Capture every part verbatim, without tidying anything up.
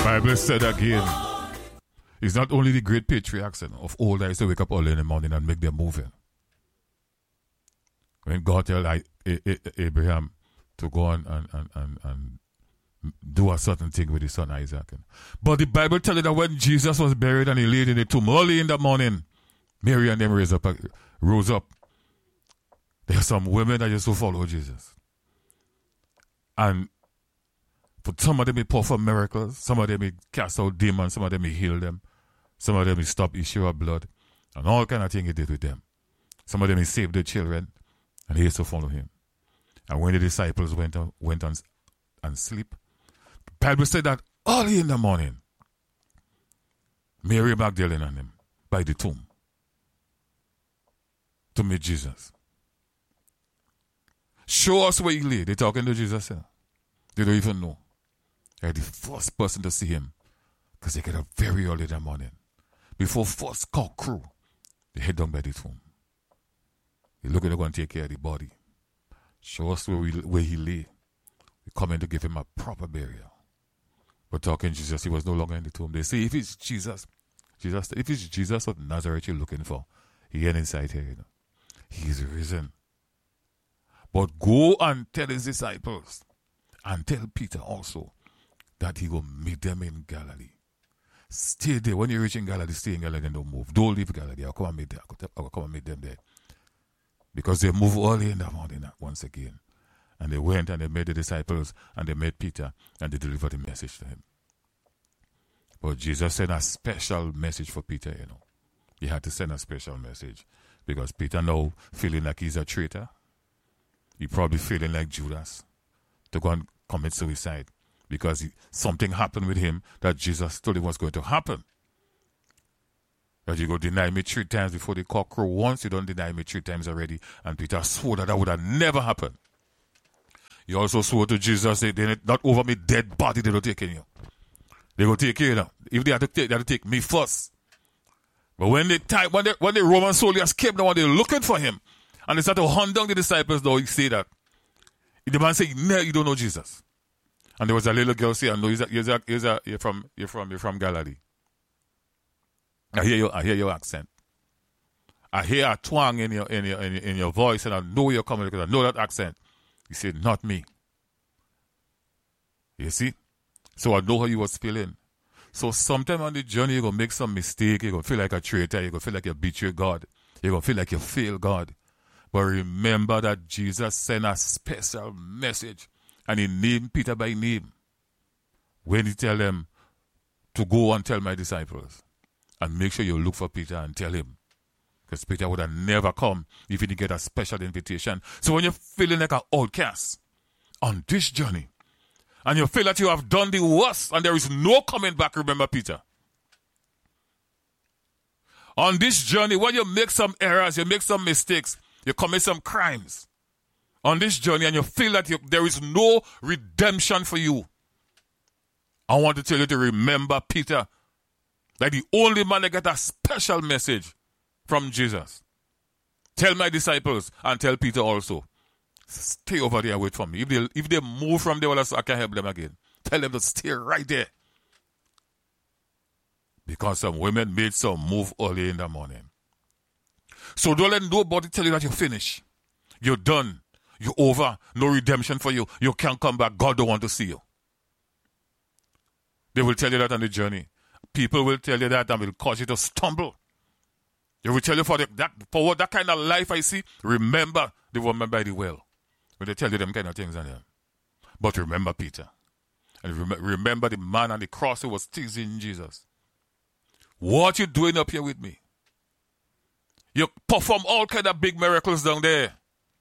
Bible said again, it's not only the great patriarchs of old that used to wake up early in the morning and make them moving. When God told I, A, A, Abraham to go on and, and, and, and do a certain thing with his son Isaac. But the Bible tells you that when Jesus was buried and he laid in the tomb early in the morning, Mary and them raised up, rose up. There are some women that used to follow Jesus. And for some of them, he performed miracles. Some of them, he cast out demons. Some of them, he healed them. Some of them, he stopped issue of blood. And all kind of things he did with them. Some of them, he saved the children. And he used to follow him. And when the disciples went on, went on and sleep, the Bible said that early in the morning, Mary Magdalene and them by the tomb to meet Jesus. Show us where he lay. They're talking to Jesus here. They don't even know. They're the first person to see him because they get up very early in the morning. Before first cock crew, they head down by the tomb. They look at going to take care of the body. Show us where, we, where he lay. We come in to give him a proper burial. But talking Jesus, he was no longer in the tomb. They say, if it's Jesus, Jesus, if it's Jesus of Nazareth you're looking for, he ain't inside here, you know. He's risen. But go and tell his disciples and tell Peter also that he will meet them in Galilee. Stay there. When you reach in Galilee, stay in Galilee and don't move. Don't leave Galilee. I'll come and meet them. I'll come and meet them there. Because they move early in the morning once again. And they went and they met the disciples and they met Peter and they delivered the message to him. But Jesus sent a special message for Peter, you know. He had to send a special message because Peter now feeling like he's a traitor. He probably feeling like Judas to go and commit suicide because he, something happened with him that Jesus told him was going to happen. That you go deny me three times before the cock crow. Once you don't deny me three times already. And Peter swore that that would have never happened. He also swore to Jesus, they, they not over me dead body, they don't take in you. They go take you now. If they have to take, they have to take me first. But when they type, when, they, when the Roman soldiers came down, they're looking for him. And they started to hunt down the disciples, though he say that. The man said, no, you don't know Jesus. And there was a little girl saying, no, he's, a, he's, a, he's a, you're, from, you're, from, you're from Galilee. I hear your, I hear your accent. I hear a twang in your, in your, in your, in your voice, and I know you're coming because I know that accent. He said, not me. You see? So I know how you was feeling. So sometime on the journey, you're going to make some mistake. You're going to feel like a traitor. You're going to feel like you betray God. You're going to feel like you fail God. But remember that Jesus sent a special message. And he named Peter by name. When he tell them to go and tell my disciples. And make sure you look for Peter and tell him. Because Peter would have never come if he didn't get a special invitation. So when you're feeling like an outcast on this journey, and you feel that you have done the worst and there is no coming back, remember Peter. On this journey, when you make some errors, you make some mistakes, you commit some crimes. On this journey and you feel that you, there is no redemption for you, I want to tell you to remember Peter. Like the only man that got a special message from Jesus. Tell my disciples and tell Peter also. Stay over there and wait for me. If they, if they move from there, well, I can help them again. Tell them to stay right there. Because some women made some move early in the morning. So don't let nobody tell you that you're finished. You're done. You're over. No redemption for you. You can't come back. God don't want to see you. They will tell you that on the journey. People will tell you that and will cause you to stumble. They will tell you for, the, that, for what that kind of life I see, remember the woman by the well. When they tell you them kind of things on them. But remember Peter. And rem- remember the man on the cross who was teasing Jesus. What you doing up here with me? You perform all kind of big miracles down there.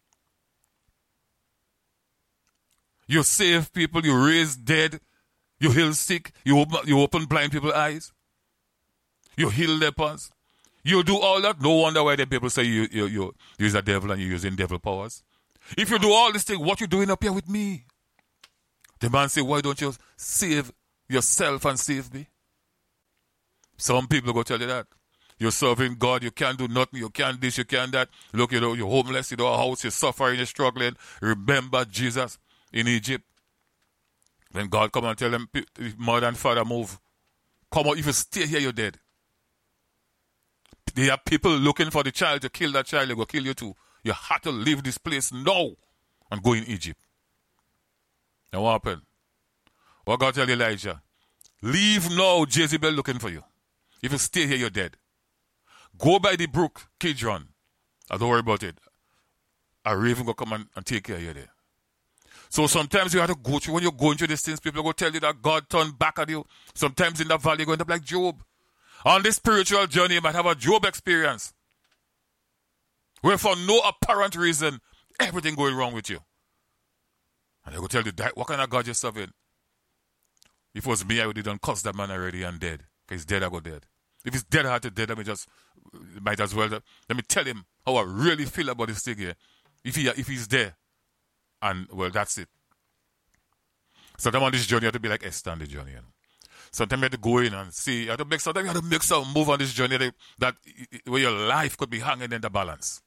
You save people, you raise dead, you heal sick, you open, you open blind people's eyes, you heal lepers. You do all that, no wonder why the people say you, you, you use a devil and you're using devil powers. If you do all this thing, what you doing up here with me? The man say, why don't you save yourself and save me? Some people go tell you that. You're serving God, you can't do nothing, you can't this, you can't that. Look, you know, you're homeless, you don't have a house, you're suffering, you're struggling. Remember Jesus in Egypt. When God come and tell them, mother and father, move. Come out, if you stay here, you're dead. There are people looking for the child to kill that child, they will kill you too. You have to leave this place now and go in Egypt. Now what happened? What God tell Elijah? Leave now, Jezebel looking for you. If you stay here, you're dead. Go by the brook, Kidron. I don't worry about it. A raven will come and, and take care of you there. So sometimes you have to go through, when you're going through these things, people will tell you that God turned back at you. Sometimes in that valley, you're going to be like Job. On this spiritual journey, you might have a Job experience. Where for no apparent reason, everything going wrong with you. And they will tell you, what kind of God you're serving? If it was me, I would have done cuss that man already and dead. Because he's dead, I go dead. If he's dead, I had to dead, let me just, might as well, let me tell him how I really feel about this thing here. If, he, if he's there. And, well, that's it. Sometimes on this journey, you have to be like Esther on the journey, you know. Sometimes you have to go in and see, you have to make, sometimes you have to make some move on this journey that, that where your life could be hanging in the balance.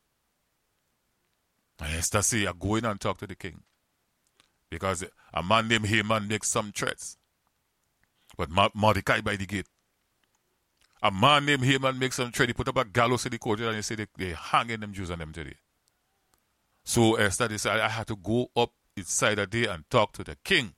And Esther say, I go in and talk to the king. Because a man named Haman makes some threats. But Mordecai by the gate. A man named Haman makes some threats. He put up a gallows in the court and he said they, they're hanging them Jews on them today. So Esther decided I had to go up inside a day and talk to the king.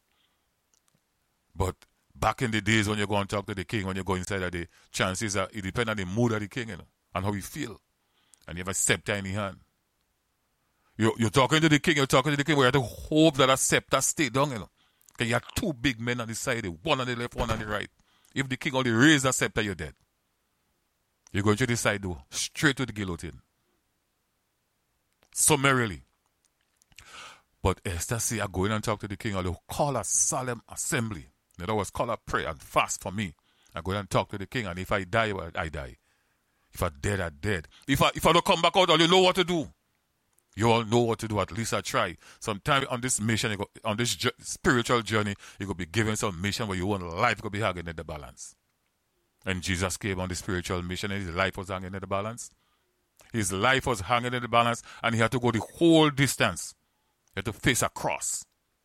But back in the days when you go and talk to the king, when you go inside a day, chances are it depends on the mood of the king, you know, and how he feel. And you have a scepter in your hand. You're, you're talking to the king, you're talking to the king, we have to hope that a scepter stay down, you know. Because you have two big men on the side, one on the left, one on the right. If the king only raise the scepter, you're dead. You're going to the side door, straight to the guillotine. Summarily. But Esther say, I go in and talk to the king, or they'll call a solemn assembly. In other words, call a prayer and fast for me. I go in and talk to the king, and if I die, well, I die. If I'm dead, I'm dead. If I, if I don't come back out, all you know what to do. You all know what to do. At least I try. Sometime on this mission, you go, on this ju- spiritual journey, you could be given some mission where your own life could be hanging in the balance. And Jesus came on the spiritual mission, and his life was hanging in the balance. His life was hanging in the balance, and he had to go the whole distance. He had to face a cross.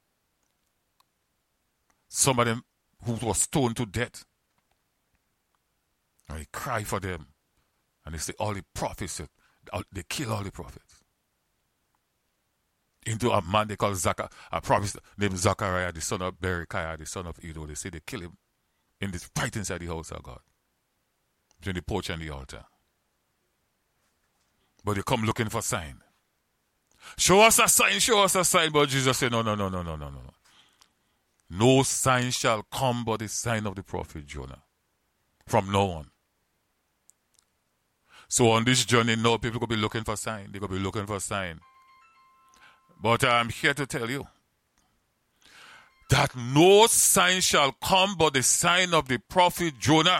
Some of them who was stoned to death. And he cried for them. And they say, all the prophets, they kill all the prophets. Into a man they call Zachariah, a prophet named Zachariah, the son of Berechiah, the son of Edo. They say they kill him in this, right inside the house of God. Between the porch and the altar. But they come looking for sign. Show us a sign, show us a sign. But Jesus said, no, no, no, no, no, no, no. No sign shall come but the sign of the prophet Jonah. From now on. So on this journey now, people could be looking for sign. They could be looking for sign. But I'm here to tell you that no sign shall come but the sign of the prophet Jonah.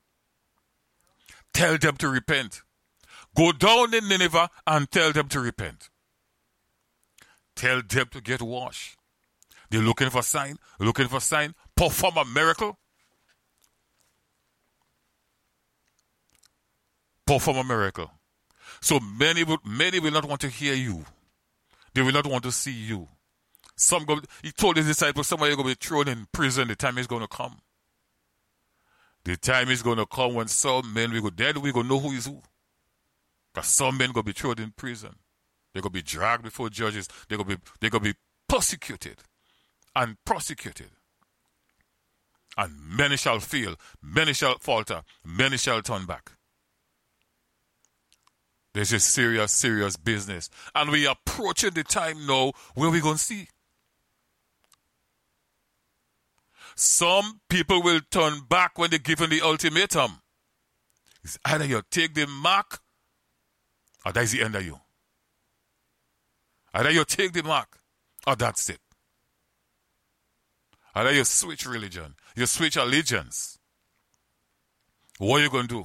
Tell them to repent. Go down in Nineveh and tell them to repent. Tell them to get washed. They're looking for sign, looking for sign, perform a miracle. Perform a miracle. So many will, many will not want to hear you. They will not want to see you. Some go, he told his disciples, somebody going to be thrown in prison. The time is going to come. The time is going to come when some men will go dead. We going to know who is who. Because some men going to be thrown in prison. They're going to be dragged before judges. They're going to be, they're going to be persecuted and prosecuted. And many shall fail. Many shall falter. Many shall turn back. This is serious, serious business. And we are approaching the time now where we're going to see. Some people will turn back when they're given the ultimatum. It's either you take the mark or that's the end of you. Either you take the mark or that's it. Either you switch religion, you switch allegiance. What are you going to do?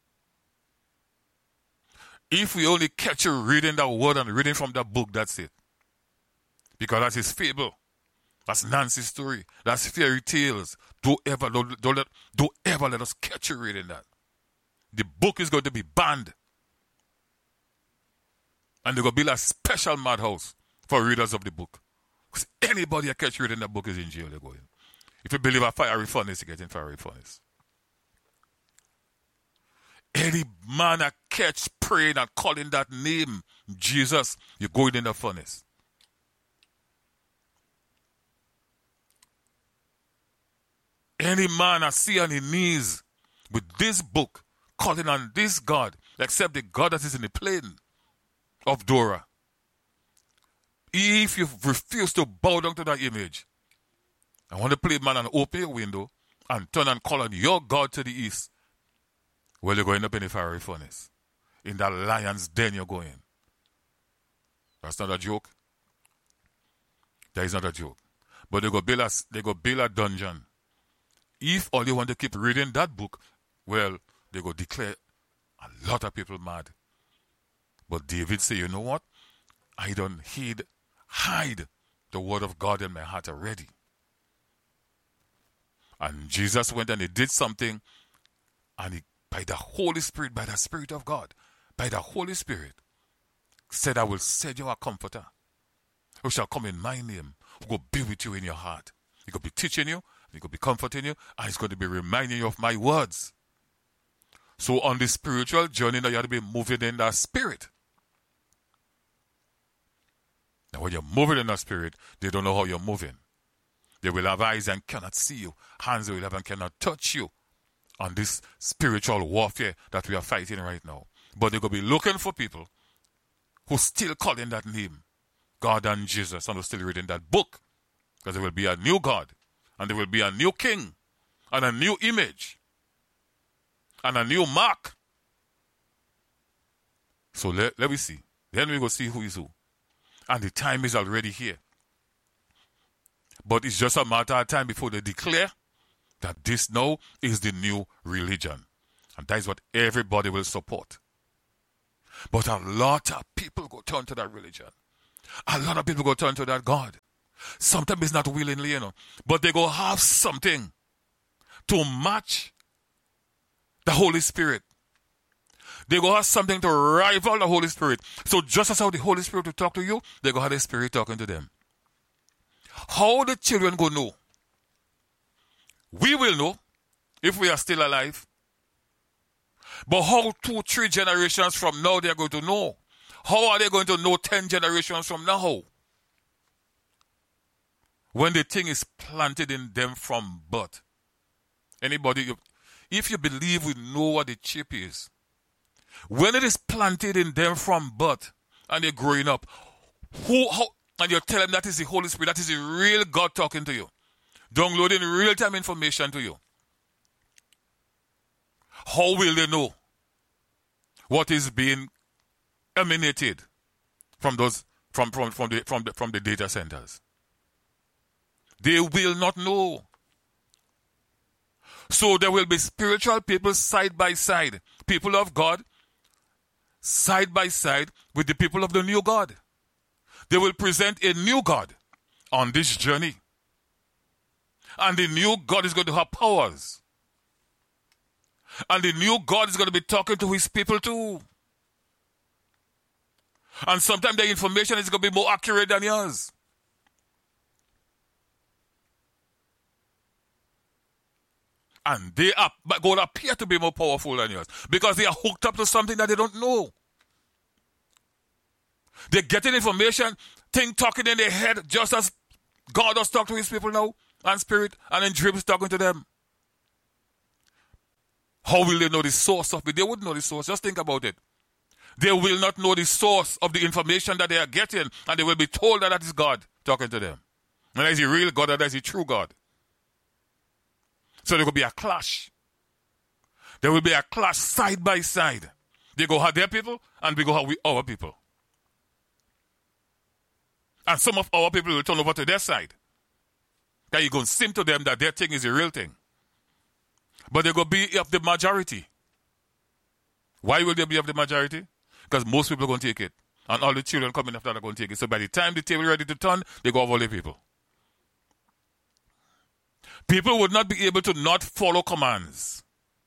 If we only catch you reading that word and reading from that book, that's it. Because that's his fable. That's Nancy's story. That's fairy tales. Don't ever, don't, don't, let, don't ever let us catch you reading that. The book is going to be banned. And they're going to build a special madhouse for readers of the book. Because anybody that catch reading that book is in jail, they're going. If you believe a fiery furnace, you get in fiery furnace. Any man that catch praying and calling that name, Jesus, you're going in the furnace. Any man that see on his knees with this book, calling on this God, except the God that is in the plain of Dora. If you refuse to bow down to that image, I want to play man and open your window and turn and call on your God to the east. Well, you're going up in the fiery furnace. In that lion's den you're going. That's not a joke. That is not a joke. But they go build a, they go build a dungeon. If all you want to keep reading that book, well, they go declare a lot of people mad. But David say, you know what? I don't heed, hide the word of God in my heart already. And Jesus went and he did something, and he, by the Holy Spirit, by the Spirit of God, by the Holy Spirit, said, I will send you a comforter who shall come in my name, who will be with you in your heart. He will be teaching you, he will be comforting you, and he's going to be reminding you of my words. So on the spiritual journey, now you have to be moving in the spirit. Now when you're moving in the spirit, they don't know how you're moving. They will have eyes and cannot see you. Hands they will have and cannot touch you on this spiritual warfare that we are fighting right now. But they're going to be looking for people who still calling that name, God and Jesus, and who still reading that book. Because there will be a new God, and there will be a new king, and a new image, and a new mark. So let, let me see. Then we go see who is who. And the time is already here. But it's just a matter of time before they declare that this now is the new religion. And that is what everybody will support. But a lot of people go turn to that religion. A lot of people go turn to that God. Sometimes it's not willingly, you know. But they go have something to match the Holy Spirit. They go have something to rival the Holy Spirit. So just as how the Holy Spirit will talk to you, they go have the Spirit talking to them. How the children go know? We will know if we are still alive. But how two, three generations from now they are going to know? How are they going to know ten generations from now? When the thing is planted in them from birth. Anybody, if you believe we know what the chip is, when it is planted in them from birth and they're growing up, who, how, and you're telling them that is the Holy Spirit, that is the real God talking to you, downloading real-time information to you, how will they know what is being emanated from those from, from, from, the, from, the, from the data centers? They will not know. So there will be spiritual people side by side, people of God, side by side with the people of the new God. They will present a new God on this journey. And the new God is going to have powers. And the new God is going to be talking to his people too. And sometimes the information is going to be more accurate than yours. And they are going to appear to be more powerful than yours because they are hooked up to something that they don't know. They're getting information, thing talking in their head, just as God does talk to his people now, and spirit, and in dreams talking to them. How will they know the source of it? They wouldn't know the source. Just think about it. They will not know the source of the information that they are getting, and they will be told that that is God talking to them. And that is the real God, and that is the true God. So there will be a clash. There will be a clash side by side. They go have their people, and we go have we, our people. And some of our people will turn over to their side. That you're going to seem to them that their thing is the real thing. But they're going to be of the majority. Why will they be of the majority? Because most people are going to take it. And all the children coming after are going to take it. So by the time the table is ready to turn, they go have all the people. People would not be able to not follow commands.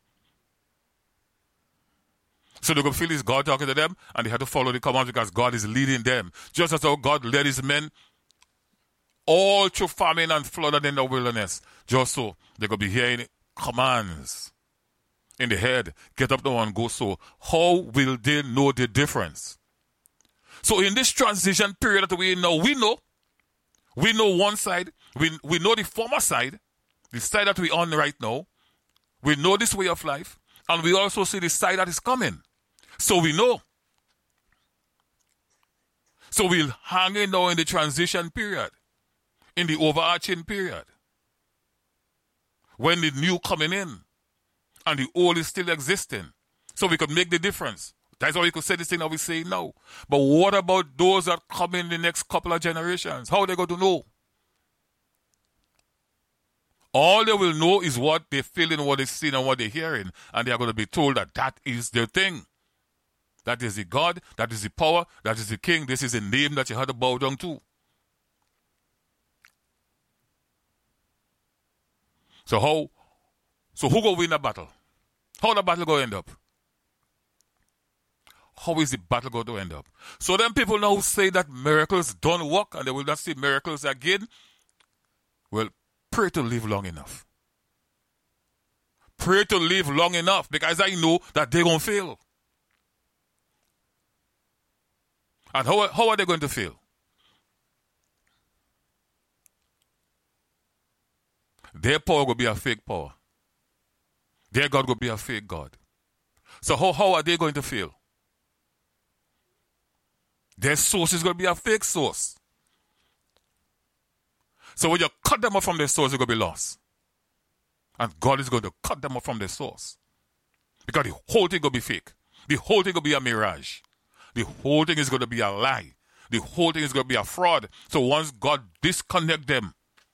So they're going to feel it's God talking to them, and they have to follow the commands because God is leading them. Just as how God led his men all through famine and flood and in the wilderness. Just so they're going to be hearing commands in the head. Get up now and go. So how will they know the difference? So in this transition period that we know, we know. We know one side. We, we know the former side. The side that we're on right now. We know this way of life. And we also see the side that is coming. So we know. So we'll hang in now in the transition period. In the overarching period. When the new coming in. And the old is still existing. So we could make the difference. That's why we could say this thing that we say now. But what about those that come in the next couple of generations? How are they going to know? All they will know is what they feel and what they see and what they're hearing. And they are going to be told that that is their thing. That is the God, that is the power, that is the king. This is the name that you had to bow down to. So how? So who will win the battle? How the battle going to end up? How is the battle going to end up? So then people now say that miracles don't work and they will not see miracles again. Well, pray to live long enough. Pray to live long enough because I know that they're going to fail. And how, how are they going to fail? Their power will be a fake power. Their God will be a fake God. So how, how are they going to fail? Their source is going to be a fake source. So when you cut them off from their source, they're going to be lost. And God is going to cut them off from their source. Because the whole thing going to be fake. The whole thing going to be a mirage. The whole thing is going to be a lie. The whole thing is going to be a fraud. So once God disconnect them,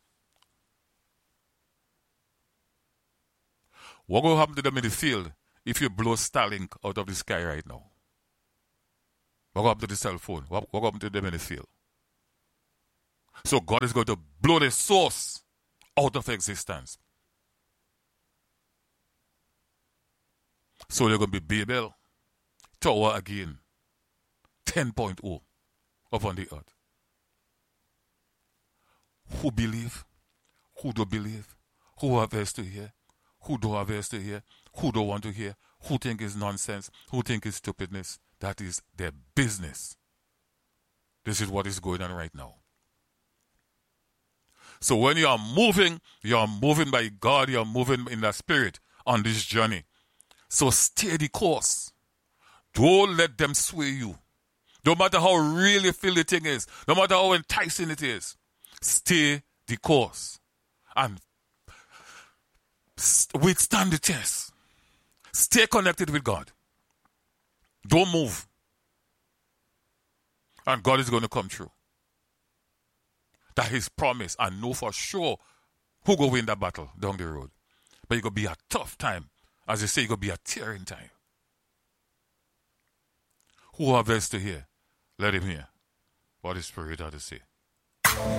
what will happen to them in the field if you blow Starlink out of the sky right now? What will happen to the cell phone? What will happen to them in the field? So God is going to blow the source out of existence. So they're going to be Babel, tower again, ten point oh upon the earth. Who believe? Who don't believe? Who have ears to hear? Who don't have ears to hear? Who don't want to hear? Who think is nonsense? Who think is stupidness? That is their business. This is what is going on right now. So when you are moving, you are moving by God, you are moving in the spirit on this journey. So stay the course. Don't let them sway you. No matter how real you feel the thing is, no matter how enticing it is, stay the course. And withstand the test. Stay connected with God. Don't move. And God is going to come through. That His promise. And know for sure who will win that battle down the road. But it's going to be a tough time. As they say, it's going to be a tearing time. Who have ears to hear? Let him hear what the Spirit has to say.